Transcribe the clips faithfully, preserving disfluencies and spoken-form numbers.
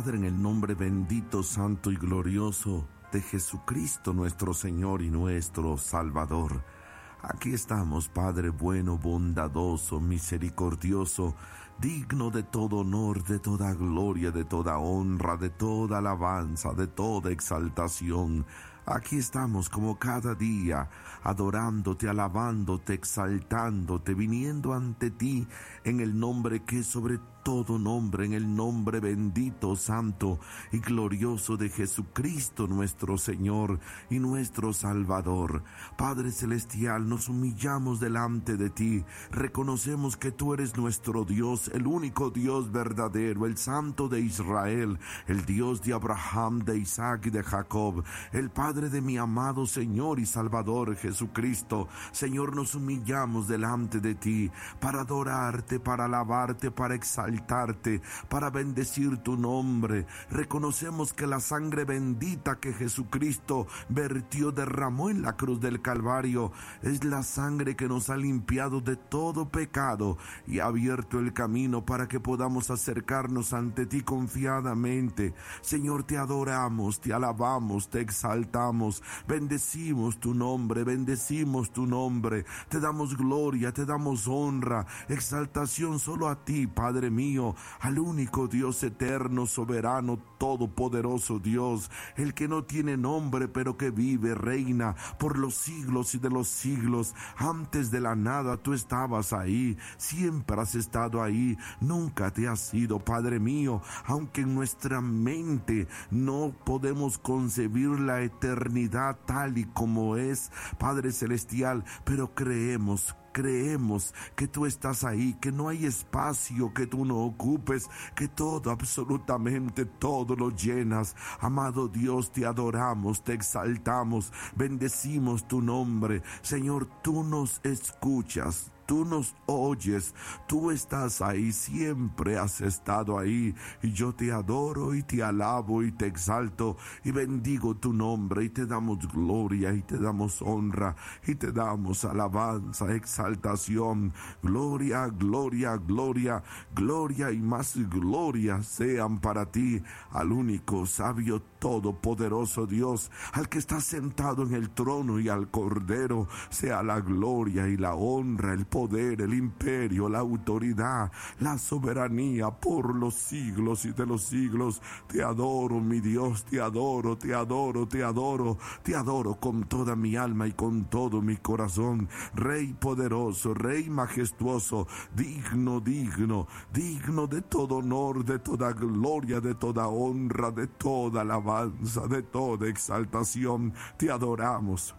Padre, en el nombre bendito, santo y glorioso de Jesucristo, nuestro Señor y nuestro Salvador, aquí estamos, Padre bueno, bondadoso, misericordioso, digno de todo honor, de toda gloria, de toda honra, de toda alabanza, de toda exaltación. Aquí estamos como cada día, adorándote, alabándote, exaltándote, viniendo ante ti en el nombre que es sobre todo nombre, en el nombre bendito, santo y glorioso de Jesucristo, nuestro Señor y nuestro Salvador. Padre celestial, nos humillamos delante de ti, reconocemos que tú eres nuestro Dios, el único Dios verdadero, el Santo de Israel, el Dios de Abraham, de Isaac y de Jacob, el Padre de mi amado Señor y Salvador Jesucristo. Señor, nos humillamos delante de ti para adorarte, para alabarte, para exaltarte, para bendecir tu nombre. Reconocemos que la sangre bendita que Jesucristo vertió, derramó en la cruz del Calvario, es la sangre que nos ha limpiado de todo pecado y ha abierto el camino para que podamos acercarnos ante ti confiadamente. Señor, te adoramos, te alabamos, te exaltamos, bendecimos tu nombre, bendecimos tu nombre, te damos gloria, te damos honra, exaltación solo a ti, Padre mío, al único Dios eterno, soberano, todopoderoso Dios, el que no tiene nombre pero que vive, reina por los siglos y de los siglos. Antes de la nada tú estabas ahí, siempre has estado ahí, nunca te has ido, Padre mío, aunque en nuestra mente no podemos concebir la eternidad tal y como es, Padre celestial, pero creemos Creemos que tú estás ahí, que no hay espacio que tú no ocupes, que todo, absolutamente todo lo llenas. Amado Dios, te adoramos, te exaltamos, bendecimos tu nombre. Señor, tú nos escuchas. Tú nos oyes, tú estás ahí, siempre has estado ahí, y yo te adoro y te alabo y te exalto y bendigo tu nombre y te damos gloria y te damos honra y te damos alabanza, exaltación, gloria, gloria, gloria, gloria y más gloria sean para ti, al único sabio todopoderoso Dios, al que está sentado en el trono y al Cordero, sea la gloria y la honra, el poder, el imperio, la autoridad, la soberanía por los siglos y de los siglos. Te adoro, mi Dios, te adoro, te adoro, te adoro, te adoro con toda mi alma y con todo mi corazón. Rey poderoso, Rey majestuoso, digno, digno, digno de todo honor, de toda gloria, de toda honra, de toda alabanza, de toda exaltación. Te adoramos,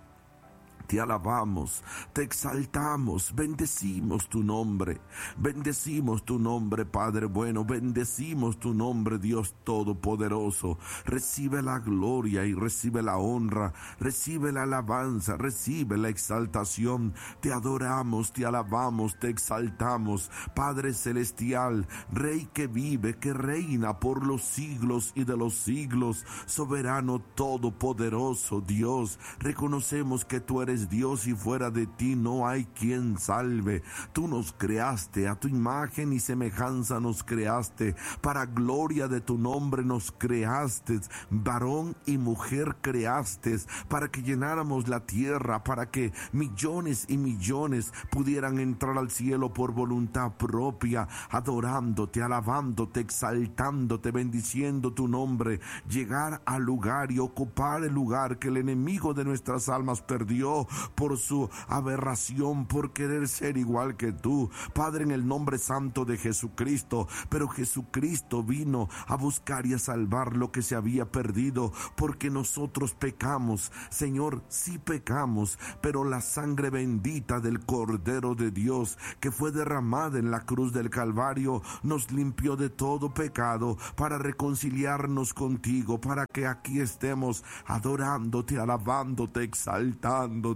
te alabamos, te exaltamos, bendecimos tu nombre, bendecimos tu nombre, Padre bueno, bendecimos tu nombre, Dios todopoderoso. Recibe la gloria y recibe la honra, recibe la alabanza, recibe la exaltación. Te adoramos, te alabamos, te exaltamos, Padre celestial, Rey que vive, que reina por los siglos y de los siglos, soberano todopoderoso Dios. Reconocemos que tú eres Dios y fuera de ti no hay quien salve. Tú nos creaste, a tu imagen y semejanza nos creaste, para gloria de tu nombre nos creaste, varón y mujer creaste, para que llenáramos la tierra, para que millones y millones pudieran entrar al cielo por voluntad propia, adorándote, alabándote, exaltándote, bendiciendo tu nombre, llegar al lugar y ocupar el lugar que el enemigo de nuestras almas perdió por su aberración, por querer ser igual que tú, Padre, en el nombre santo de Jesucristo. Pero Jesucristo vino a buscar y a salvar lo que se había perdido, porque nosotros pecamos, Señor, sí pecamos, pero la sangre bendita del Cordero de Dios que fue derramada en la cruz del Calvario nos limpió de todo pecado para reconciliarnos contigo, para que aquí estemos adorándote, alabándote, exaltándote,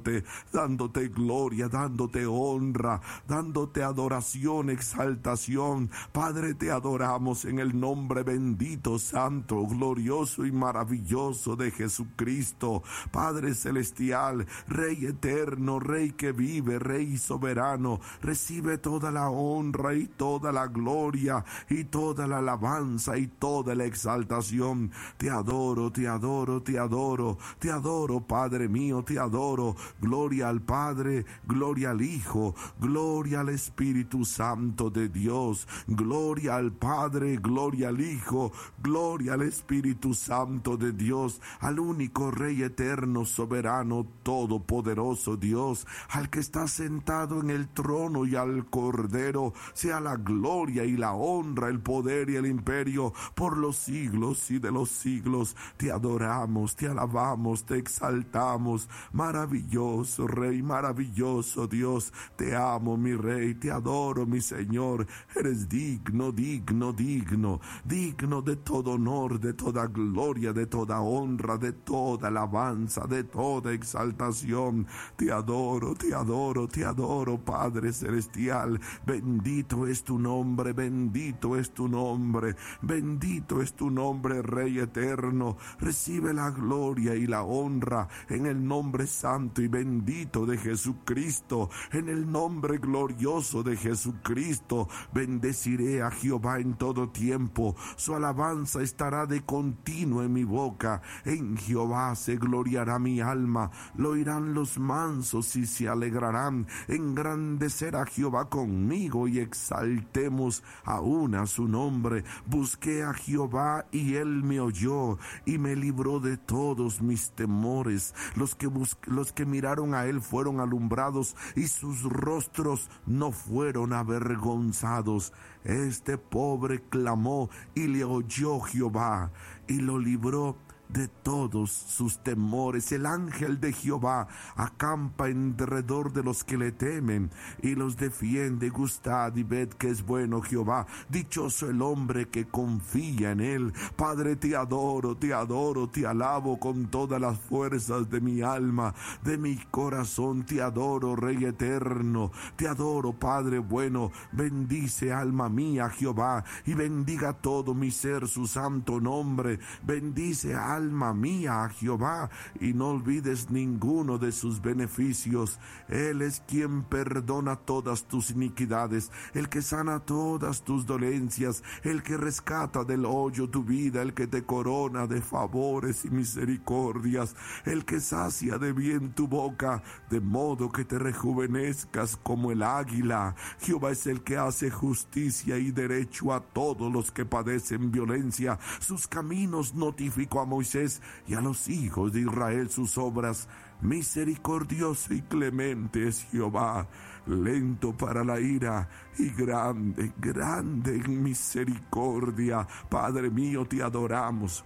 exaltándote, dándote gloria, dándote honra, dándote adoración, exaltación. Padre, te adoramos en el nombre bendito, santo, glorioso y maravilloso de Jesucristo. Padre celestial, Rey eterno, Rey que vive, Rey soberano, recibe toda la honra y toda la gloria y toda la alabanza y toda la exaltación. Te adoro, te adoro, te adoro, te adoro, Padre mío, te adoro. Gloria al Padre, gloria al Hijo, gloria al Espíritu Santo de Dios, gloria al Padre, gloria al Hijo, gloria al Espíritu Santo de Dios, al único Rey eterno, soberano, todopoderoso Dios, al que está sentado en el trono, y al Cordero sea la gloria y la honra, el poder y el imperio por los siglos y de los siglos. Te adoramos, te alabamos, te exaltamos. Maravilloso Rey, maravilloso Dios, te amo, mi Rey, te adoro, mi Señor. Eres digno, digno, digno, digno de todo honor, de toda gloria, de toda honra, de toda alabanza, de toda exaltación. Te adoro, te adoro, te adoro, Padre celestial. Bendito es tu nombre, bendito es tu nombre, bendito es tu nombre, Rey eterno. Recibe la gloria y la honra en el nombre santo y bendito de Jesucristo, en el nombre glorioso de Jesucristo. Bendeciré a Jehová en todo tiempo, su alabanza estará de continuo en mi boca. En Jehová se gloriará mi alma, lo oirán los mansos y se alegrarán. Engrandecer a Jehová conmigo y exaltemos aún a su nombre. Busqué a Jehová y él me oyó y me libró de todos mis temores. Los que, bus- los que miraron a él fueron alumbrados y sus rostros no fueron avergonzados. Este pobre clamó y le oyó Jehová y lo libró de todos sus temores. El ángel de Jehová acampa en derredor de los que le temen y los defiende. Gustad y ved que es bueno Jehová. Dichoso el hombre que confía en él. Padre, te adoro, te adoro, te alabo con todas las fuerzas de mi alma, de mi corazón. Te adoro, Rey eterno. Te adoro, Padre bueno. Bendice, alma mía, Jehová, y bendiga todo mi ser su santo nombre. Bendice, alma Alma mía, a Jehová, y no olvides ninguno de sus beneficios. Él es quien perdona todas tus iniquidades, el que sana todas tus dolencias, el que rescata del hoyo tu vida, el que te corona de favores y misericordias, el que sacia de bien tu boca, de modo que te rejuvenezcas como el águila. Jehová es el que hace justicia y derecho a todos los que padecen violencia. Sus caminos notificó a Moisés y a los hijos de Israel sus obras. Misericordioso y clemente es Jehová, lento para la ira y grande, grande en misericordia. Padre mío, te adoramos,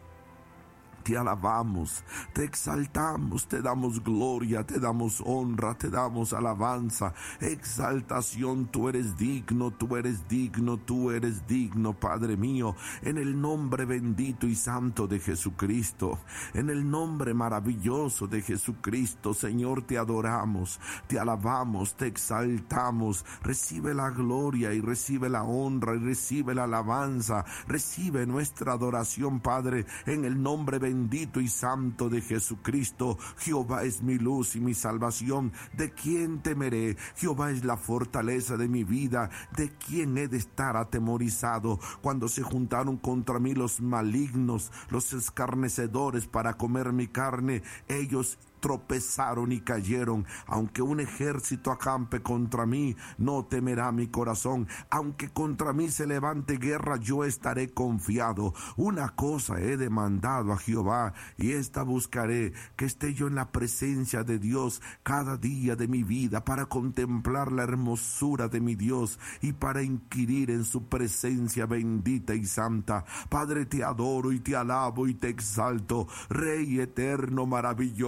te alabamos, te exaltamos, te damos gloria, te damos honra, te damos alabanza, exaltación. Tú eres digno, tú eres digno, tú eres digno, Padre mío, en el nombre bendito y santo de Jesucristo, en el nombre maravilloso de Jesucristo. Señor, te adoramos, te alabamos, te exaltamos. Recibe la gloria y recibe la honra y recibe la alabanza, recibe nuestra adoración, Padre, en el nombre bendito bendito y santo de Jesucristo. Jehová es mi luz y mi salvación. ¿De quién temeré? Jehová es la fortaleza de mi vida. ¿De quién he de estar atemorizado? Cuando se juntaron contra mí los malignos, los escarnecedores para comer mi carne, ellos tropezaron y cayeron. Aunque un ejército acampe contra mí, no temerá mi corazón. Aunque contra mí se levante guerra, yo estaré confiado. Una cosa he demandado a Jehová, y esta buscaré, que esté yo en la presencia de Dios cada día de mi vida, para contemplar la hermosura de mi Dios y para inquirir en su presencia bendita y santa. Padre, te adoro y te alabo y te exalto. Rey eterno, maravilloso,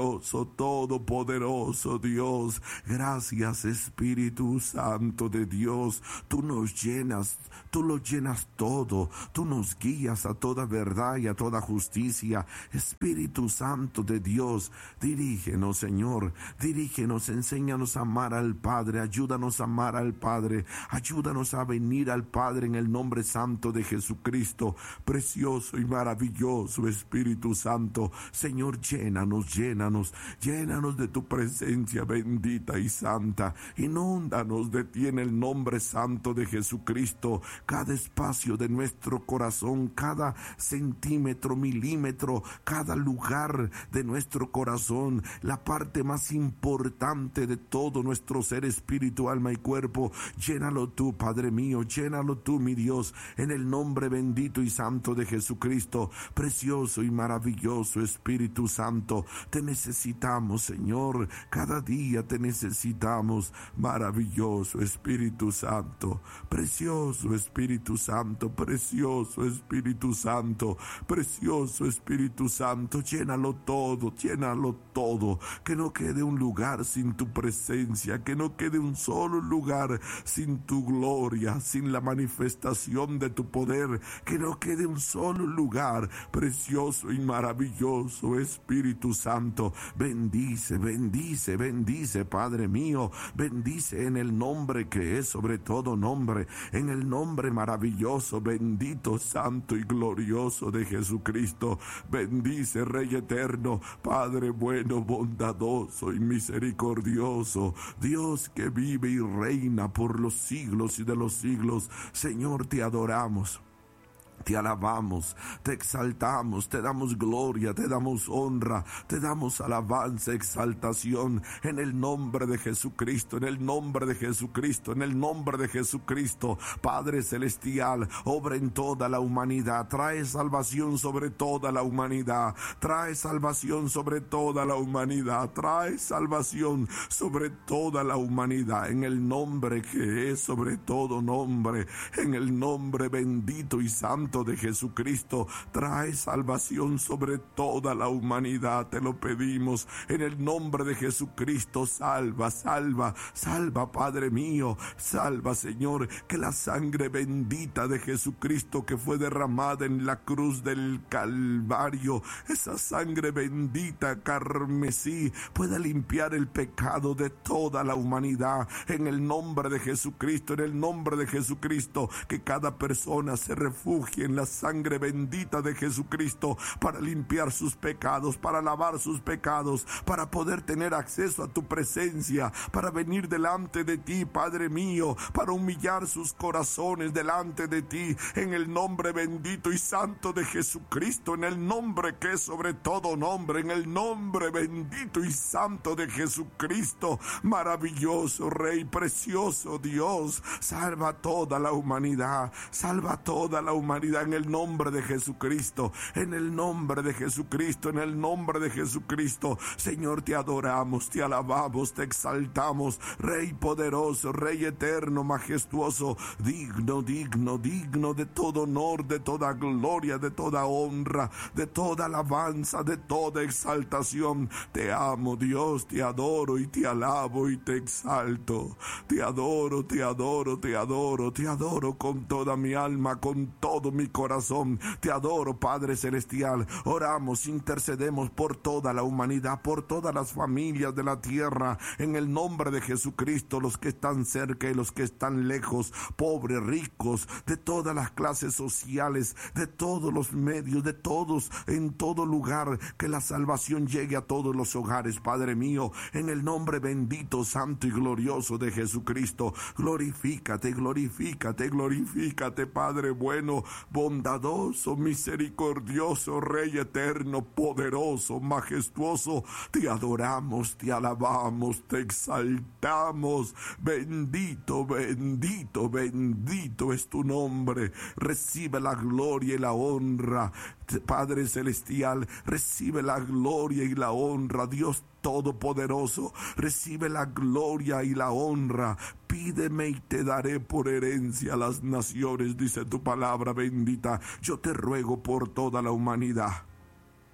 todopoderoso Dios. Gracias, Espíritu Santo de Dios. Tú nos llenas, tú lo llenas todo. Tú nos guías a toda verdad y a toda justicia. Espíritu Santo de Dios, dirígenos, Señor. Dirígenos, enséñanos a amar al Padre. Ayúdanos a amar al Padre. Ayúdanos a venir al Padre en el nombre santo de Jesucristo. Precioso y maravilloso Espíritu Santo. Señor, llénanos, llénanos. Llénanos de tu presencia bendita y santa. Inúndanos de ti en el nombre santo de Jesucristo. Cada espacio de nuestro corazón, cada centímetro, milímetro, cada lugar de nuestro corazón, la parte más importante de todo nuestro ser, espíritu, alma y cuerpo, llénalo tú, Padre mío, llénalo tú, mi Dios, en el nombre bendito y santo de Jesucristo. Precioso y maravilloso Espíritu Santo, te necesitamos, Señor, cada día te necesitamos. Maravilloso Espíritu Santo, precioso Espíritu Santo, precioso Espíritu Santo, precioso Espíritu Santo, llénalo todo, llénalo todo, que no quede un lugar sin tu presencia, que no quede un solo lugar sin tu gloria, sin la manifestación de tu poder, que no quede un solo lugar. Precioso y maravilloso Espíritu Santo, bendice, bendice, bendice, Padre mío, bendice en el nombre que es sobre todo nombre, en el nombre maravilloso, bendito, santo y glorioso de Jesucristo. Bendice, Rey eterno, Padre bueno, bondadoso y misericordioso, Dios que vive y reina por los siglos y de los siglos. Señor, te adoramos. Te alabamos, te exaltamos, te damos gloria, te damos honra, te damos alabanza, exaltación, en el nombre de Jesucristo, en el nombre de Jesucristo, en el nombre de Jesucristo. Padre celestial, obra en toda la humanidad, trae salvación sobre toda la humanidad, trae salvación sobre toda la humanidad, trae salvación sobre toda la humanidad, en el nombre que es sobre todo nombre, en el nombre bendito y santo de Jesucristo, trae salvación sobre toda la humanidad, te lo pedimos, en el nombre de Jesucristo. Salva, salva, salva, Padre mío, salva, Señor, que la sangre bendita de Jesucristo que fue derramada en la cruz del Calvario, esa sangre bendita carmesí, pueda limpiar el pecado de toda la humanidad, en el nombre de Jesucristo, en el nombre de Jesucristo, que cada persona se refugie en la sangre bendita de Jesucristo para limpiar sus pecados, para lavar sus pecados, para poder tener acceso a tu presencia, para venir delante de ti, Padre mío, para humillar sus corazones delante de ti, en el nombre bendito y santo de Jesucristo, en el nombre que es sobre todo nombre, en el nombre bendito y santo de Jesucristo. Maravilloso Rey, precioso Dios, salva a toda la humanidad, salva a toda la humanidad en el nombre de Jesucristo, en el nombre de Jesucristo, en el nombre de Jesucristo. Señor, te adoramos, te alabamos, te exaltamos, Rey poderoso, Rey eterno, majestuoso, digno, digno, digno de todo honor, de toda gloria, de toda honra, de toda alabanza, de toda exaltación. Te amo, Dios, te adoro y te alabo y te exalto. Te adoro, te adoro, te adoro, te adoro con toda mi alma, con todo mi corazón. Te adoro, Padre celestial. Oramos, intercedemos por toda la humanidad, por todas las familias de la tierra, en el nombre de Jesucristo, los que están cerca y los que están lejos, pobres, ricos, de todas las clases sociales, de todos los medios, de todos, en todo lugar, que la salvación llegue a todos los hogares, Padre mío, en el nombre bendito, santo y glorioso de Jesucristo. Glorifícate, glorifícate, glorifícate, Padre bueno, bondadoso, misericordioso, Rey eterno, poderoso, majestuoso. Te adoramos, te alabamos, te exaltamos. Bendito, bendito, bendito es tu nombre. Recibe la gloria y la honra, Padre celestial. Recibe la gloria y la honra, Dios todopoderoso. Recibe la gloria y la honra. Pídeme y te daré por herencia las naciones, dice tu palabra bendita. Yo te ruego por toda la humanidad.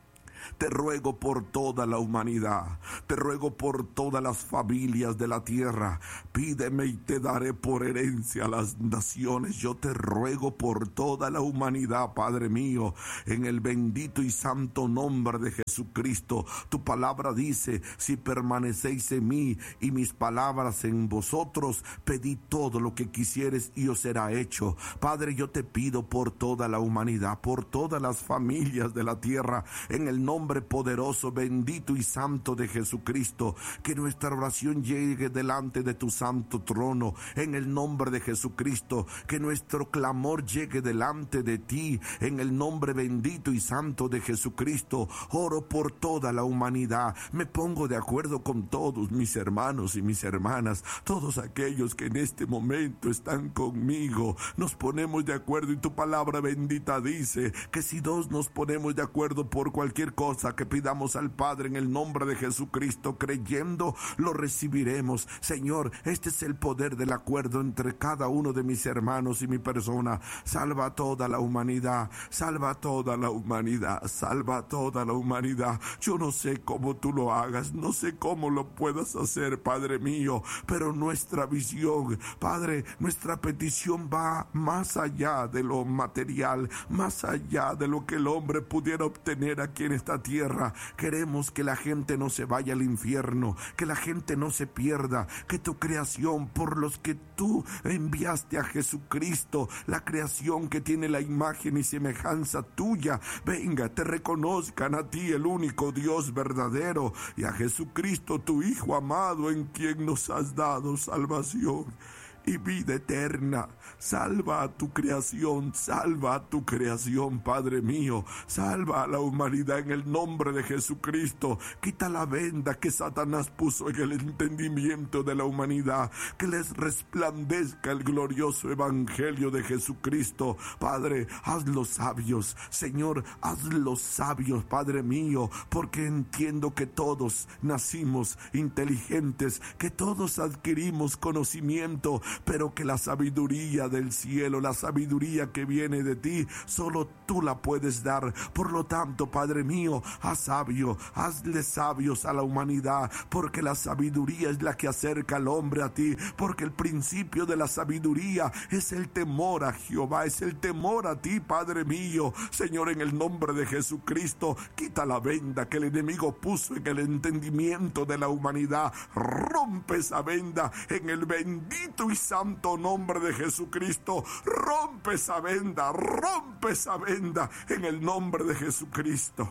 Te ruego por toda la humanidad, te ruego por todas las familias de la tierra. Pídeme y te daré por herencia a las naciones. Yo te ruego por toda la humanidad, Padre mío, en el bendito y santo nombre de Jesucristo. Tu palabra dice: si permanecéis en mí y mis palabras en vosotros, pedid todo lo que quisieres y os será hecho. Padre, yo te pido por toda la humanidad, por todas las familias de la tierra, en el nombre poderoso, bendito y santo de Jesucristo, que nuestra oración llegue delante de tu santo trono, en el nombre de Jesucristo, que nuestro clamor llegue delante de ti, en el nombre bendito y santo de Jesucristo. Oro por toda la humanidad, me pongo de acuerdo con todos mis hermanos y mis hermanas, todos aquellos que en este momento están conmigo, nos ponemos de acuerdo, y tu palabra bendita dice que si dos nos ponemos de acuerdo por cualquier cosa que pidamos al Padre en el nombre de Jesucristo, creyendo, lo recibiremos. Señor, este es el poder del acuerdo entre cada uno de mis hermanos y mi persona. Salva a toda la humanidad, salva a toda la humanidad, salva a toda la humanidad. Yo no sé cómo tú lo hagas, no sé cómo lo puedas hacer, Padre mío, pero nuestra visión, Padre, nuestra petición va más allá de lo material, más allá de lo que el hombre pudiera obtener aquí en esta tierra. Queremos que la gente no se vaya al infierno, que la gente no se pierda, que tu creación, por los que tú enviaste a Jesucristo, la creación que tiene la imagen y semejanza tuya, venga, te reconozcan a ti, el único Dios verdadero, y a Jesucristo, tu Hijo amado, en quien nos has dado salvación y vida eterna. Salva a tu creación, salva a tu creación, Padre mío, salva a la humanidad en el nombre de Jesucristo. Quita la venda que Satanás puso en el entendimiento de la humanidad, que les resplandezca el glorioso evangelio de Jesucristo. Padre, hazlos sabios, Señor, hazlos sabios, Padre mío, porque entiendo que todos nacimos inteligentes, que todos adquirimos conocimiento, pero que la sabiduría del cielo, la sabiduría que viene de ti, solo tú la puedes dar. Por lo tanto, Padre mío, haz sabio, hazle sabios a la humanidad, porque la sabiduría es la que acerca al hombre a ti, porque el principio de la sabiduría es el temor a Jehová, es el temor a ti, Padre mío. Señor, en el nombre de Jesucristo, quita la venda que el enemigo puso en el entendimiento de la humanidad, rompe esa venda en el bendito y santo nombre de Jesucristo. Rompe esa venda, rompe esa venda en el nombre de Jesucristo.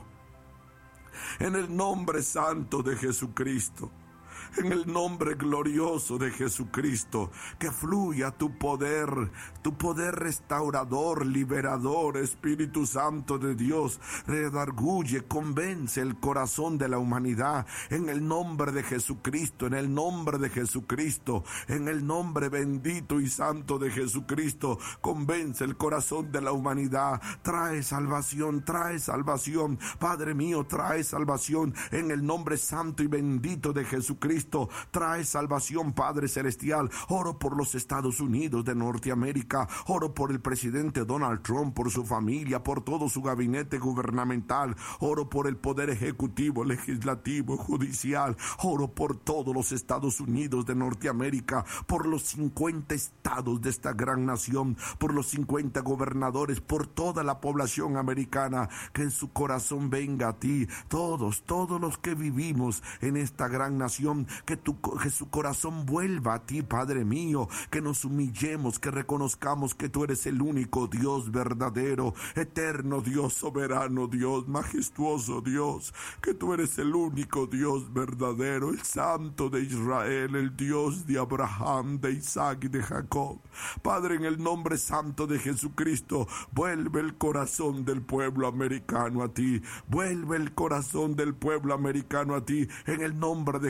En el nombre santo de Jesucristo. En el nombre glorioso de Jesucristo, que fluya tu poder, tu poder restaurador, liberador, Espíritu Santo de Dios, redarguye, convence el corazón de la humanidad, en el nombre de Jesucristo, en el nombre de Jesucristo, en el nombre bendito y santo de Jesucristo, convence el corazón de la humanidad, trae salvación, trae salvación, Padre mío, trae salvación, en el nombre santo y bendito de Jesucristo. Trae salvación, Padre celestial. Oro por los Estados Unidos de Norteamérica, oro por el presidente Donald Trump, por su familia, por todo su gabinete gubernamental, oro por el poder ejecutivo, legislativo, judicial, oro por todos los Estados Unidos de Norteamérica, por los cincuenta estados de esta gran nación, por los cincuenta gobernadores, por toda la población americana, que en su corazón venga a ti, todos, todos los que vivimos en esta gran nación, que, tu, que su corazón vuelva a ti, Padre mío, que nos humillemos, que reconozcamos que tú eres el único Dios verdadero, eterno Dios, soberano Dios, majestuoso Dios, que tú eres el único Dios verdadero, el Santo de Israel, el Dios de Abraham, de Isaac y de Jacob. Padre, en el nombre santo de Jesucristo, vuelve el corazón del pueblo americano a ti, vuelve el corazón del pueblo americano a ti, en el nombre de Jesucristo.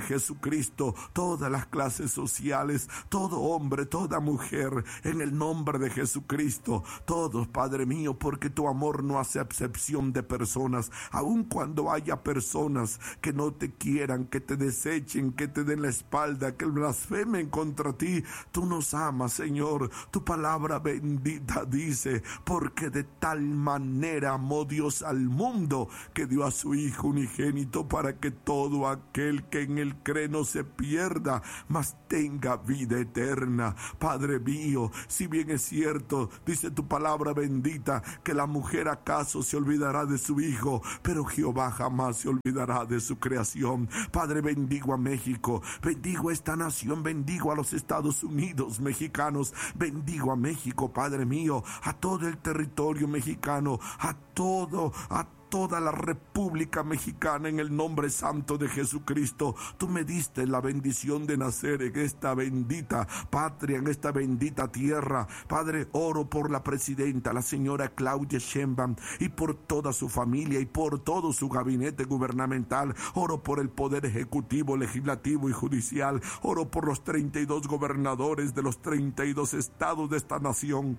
Jesucristo, todas las clases sociales, todo hombre, toda mujer, en el nombre de Jesucristo, todos, Padre mío, porque tu amor no hace excepción de personas, aun cuando haya personas que no te quieran, que te desechen, que te den la espalda, que blasfemen contra ti, tú nos amas, Señor. Tu palabra bendita dice, porque de tal manera amó Dios al mundo, que dio a su Hijo unigénito, para que todo aquel que en él cree no se pierda, mas tenga vida eterna. Padre mío, si bien es cierto, dice tu palabra bendita, que la mujer acaso se olvidará de su hijo, pero Jehová jamás se olvidará de su creación. Padre, bendigo a México, bendigo a esta nación, bendigo a los Estados Unidos mexicanos, bendigo a México, Padre mío, a todo el territorio mexicano, a todo, a toda la República Mexicana, en el nombre santo de Jesucristo. Tú me diste la bendición de nacer en esta bendita patria, en esta bendita tierra. Padre, oro por la presidenta, la señora Claudia Sheinbaum, y por toda su familia y por todo su gabinete gubernamental. Oro por el poder ejecutivo, legislativo y judicial. Oro por los treinta y dos gobernadores de los treinta y dos estados de esta nación.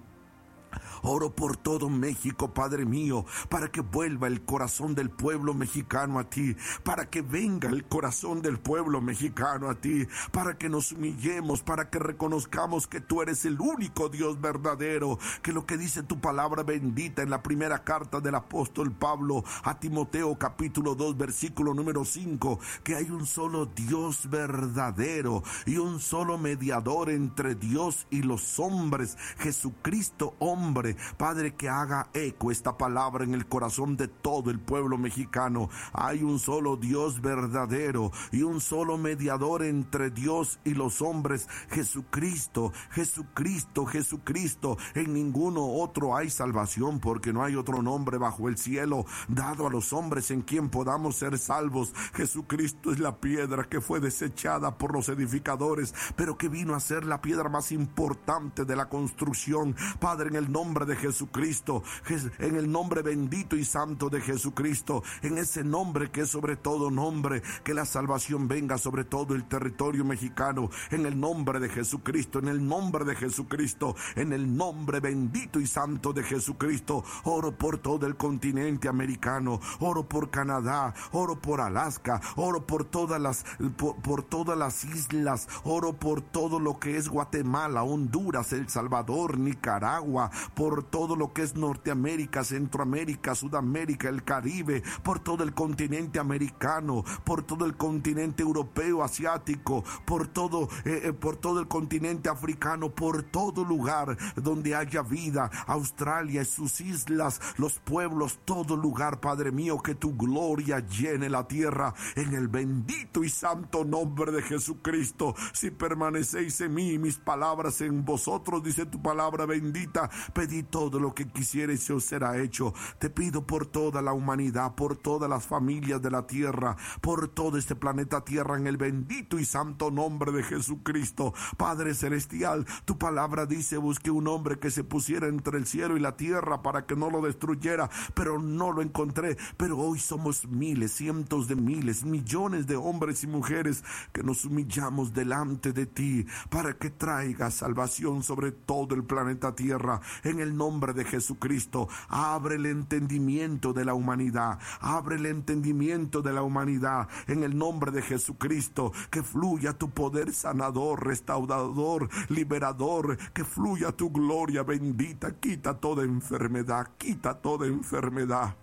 Oro por todo México, Padre mío, para que vuelva el corazón del pueblo mexicano a ti, para que venga el corazón del pueblo mexicano a ti, para que nos humillemos, para que reconozcamos que tú eres el único Dios verdadero, que lo que dice tu palabra bendita en la primera carta del apóstol Pablo a Timoteo capítulo dos versículo número cinco, que hay un solo Dios verdadero y un solo mediador entre Dios y los hombres, Jesucristo hombre. Hombre, Padre, que haga eco esta palabra en el corazón de todo el pueblo mexicano. Hay un solo Dios verdadero y un solo mediador entre Dios y los hombres, Jesucristo, Jesucristo, Jesucristo. En ninguno otro hay salvación, porque no hay otro nombre bajo el cielo dado a los hombres en quien podamos ser salvos. Jesucristo es la piedra que fue desechada por los edificadores, pero que vino a ser la piedra más importante de la construcción. Padre, en el nombre de Jesucristo, en el nombre bendito y santo de Jesucristo, en ese nombre que es sobre todo nombre, que la salvación venga sobre todo el territorio mexicano, en el nombre de Jesucristo, en el nombre de Jesucristo, en el nombre bendito y santo de Jesucristo. Oro por todo el continente americano, oro por Canadá, oro por Alaska, oro por todas las por, por todas las islas, oro por todo lo que es Guatemala, Honduras, El Salvador, Nicaragua, por todo lo que es Norteamérica, Centroamérica, Sudamérica, el Caribe, por todo el continente americano, por todo el continente europeo, asiático, por todo, eh, por todo el continente africano, por todo lugar donde haya vida, Australia y sus islas, los pueblos, todo lugar, Padre mío, que tu gloria llene la tierra, en el bendito y santo nombre de Jesucristo. Si permanecéis en mí y mis palabras en vosotros, dice tu palabra bendita, pedid todo lo que quisieres y os será hecho. Te pido por toda la humanidad, por todas las familias de la tierra, por todo este planeta Tierra, en el bendito y santo nombre de Jesucristo. Padre celestial, tu palabra dice, busqué un hombre que se pusiera entre el cielo y la tierra para que no lo destruyera, pero no lo encontré. Pero hoy somos miles, cientos de miles, millones de hombres y mujeres que nos humillamos delante de ti para que traiga salvación sobre todo el planeta Tierra. En el nombre de Jesucristo, abre el entendimiento de la humanidad, abre el entendimiento de la humanidad, en el nombre de Jesucristo, que fluya tu poder sanador, restaurador, liberador, que fluya tu gloria bendita, quita toda enfermedad, quita toda enfermedad.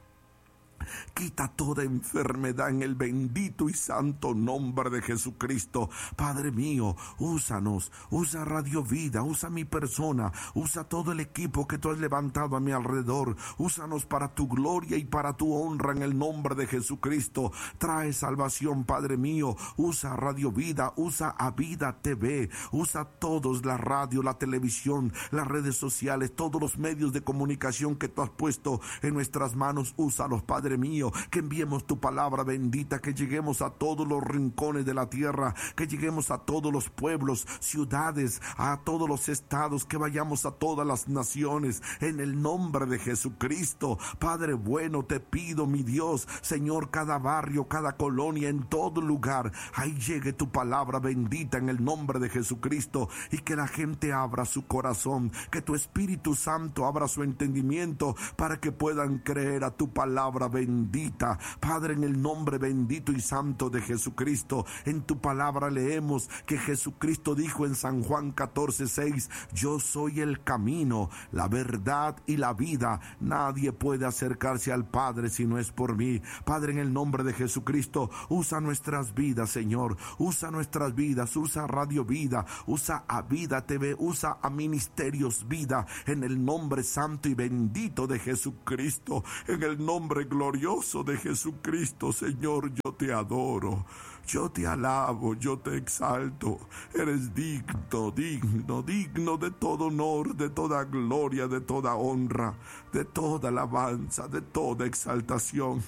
Quita toda enfermedad en el bendito y santo nombre de Jesucristo. Padre mío, úsanos, usa Radio Vida, usa mi persona, usa todo el equipo que tú has levantado a mi alrededor, úsanos para tu gloria y para tu honra en el nombre de Jesucristo. Trae salvación, Padre mío, usa Radio Vida, usa A Vida T V, usa todos, la radio, la televisión, las redes sociales, todos los medios de comunicación que tú has puesto en nuestras manos, úsalos, Padre Padre mío, que enviemos tu palabra bendita, que lleguemos a todos los rincones de la tierra, que lleguemos a todos los pueblos, ciudades, a todos los estados, que vayamos a todas las naciones, en el nombre de Jesucristo. Padre bueno, te pido, mi Dios, Señor, cada barrio, cada colonia, en todo lugar, ahí llegue tu palabra bendita en el nombre de Jesucristo, y que la gente abra su corazón, que tu Espíritu Santo abra su entendimiento para que puedan creer a tu palabra bendita. Padre, en el nombre bendito y santo de Jesucristo, en tu palabra leemos que Jesucristo dijo en San Juan catorce seis: yo soy el camino, la verdad y la vida. Nadie puede acercarse al Padre si no es por mí. Padre, en el nombre de Jesucristo, usa nuestras vidas, Señor. Usa nuestras vidas, usa Radio Vida, usa a Vida T V, usa a Ministerios Vida, en el nombre santo y bendito de Jesucristo, en el nombre glorioso de Jesucristo. Señor, yo te adoro, yo te alabo, yo te exalto. Eres digno, digno, digno de todo honor, de toda gloria, de toda honra, de toda alabanza, de toda exaltación.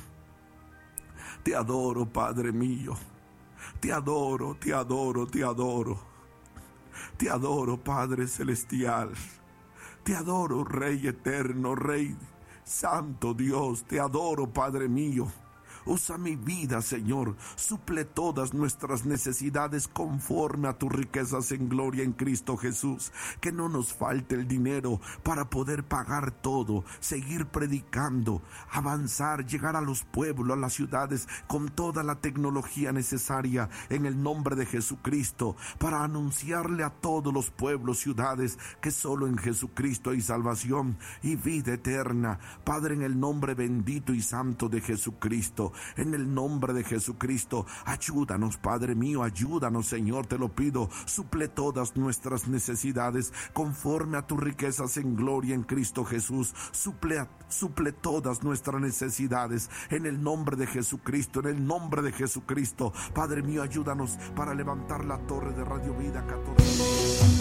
Te adoro, Padre mío. Te adoro, te adoro, te adoro. Te adoro, Padre celestial. Te adoro, Rey eterno, Rey santo Dios. Te adoro, Padre mío. Usa mi vida, Señor. Suple todas nuestras necesidades conforme a tus riquezas en gloria en Cristo Jesús. Que no nos falte el dinero para poder pagar todo, seguir predicando, avanzar, llegar a los pueblos, a las ciudades, con toda la tecnología necesaria en el nombre de Jesucristo, para anunciarle a todos los pueblos, ciudades, que solo en Jesucristo hay salvación y vida eterna. Padre, en el nombre bendito y santo de Jesucristo, en el nombre de Jesucristo, ayúdanos, Padre mío, ayúdanos, Señor, te lo pido. Suple todas nuestras necesidades conforme a tus riquezas en gloria en Cristo Jesús. Suple, suple todas nuestras necesidades en el nombre de Jesucristo, en el nombre de Jesucristo. Padre mío, ayúdanos para levantar la torre de Radio Vida catorce.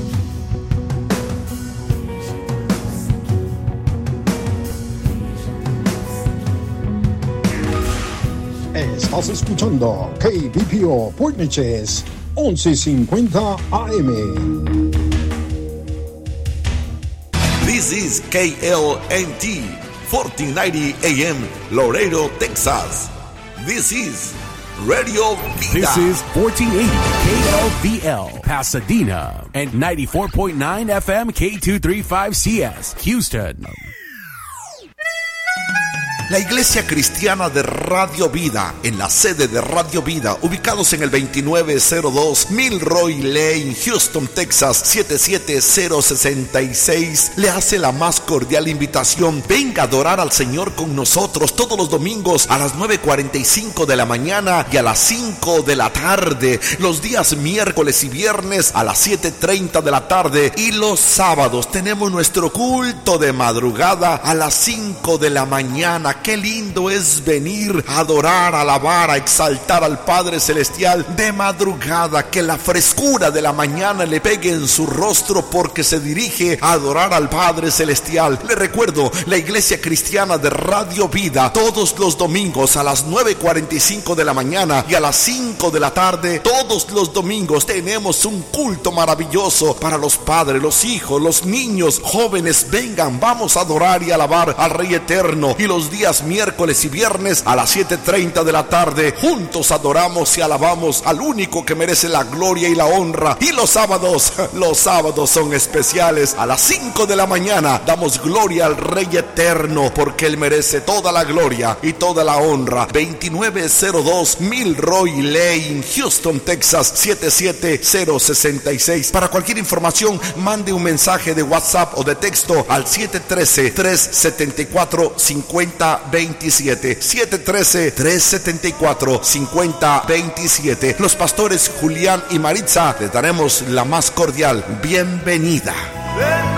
Estás escuchando K B P O Port Neches once cincuenta A M. This is K L N T fourteen ninety A M, Laredo, Texas. This is Radio Vida. This is fourteen eighty K L V L, Pasadena, and ninety-four point nine F M K two thirty-five C S, Houston. La Iglesia Cristiana de Radio Vida, en la sede de Radio Vida, ubicados en el veintinueve cero dos Milroy Lane, Houston, Texas, siete siete cero seis seis, le hace la más cordial invitación. Venga a adorar al Señor con nosotros todos los domingos a las nueve cuarenta y cinco de la mañana y a las cinco de la tarde, los días miércoles y viernes a las siete treinta de la tarde, y los sábados tenemos nuestro culto de madrugada a las cinco de la mañana. Qué lindo es venir a adorar, a alabar, a exaltar al Padre Celestial de madrugada. Que la frescura de la mañana le pegue en su rostro, porque se dirige a adorar al Padre Celestial. Le recuerdo, la Iglesia Cristiana de Radio Vida, todos los domingos a las nueve cuarenta y cinco de la mañana y a las cinco de la tarde, todos los domingos tenemos un culto maravilloso para los padres, los hijos, los niños, jóvenes. Vengan, vamos a adorar y alabar al Rey Eterno. Y los días miércoles y viernes a las siete treinta de la tarde, juntos adoramos y alabamos al único que merece la gloria y la honra. Y los sábados, los sábados son especiales. A las cinco de la mañana damos gloria al Rey Eterno, porque Él merece toda la gloria y toda la honra. veintinueve cero dos Milroy Lane, Houston, Texas, siete siete cero seis seis. Para cualquier información, mande un mensaje de WhatsApp o de texto al siete uno tres, tres siete cuatro, cinco cero veintisiete, siete uno tres, tres siete cuatro, cinco cero veintisiete. Los pastores Julián y Maritza les daremos la más cordial bienvenida.